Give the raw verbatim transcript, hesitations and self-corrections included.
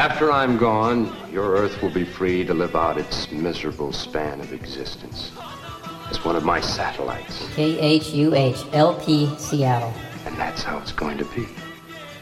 After I'm gone, your Earth will be free to live out its miserable span of existence as one of my satellites. K H U H, L P, Seattle. And that's how it's going to be.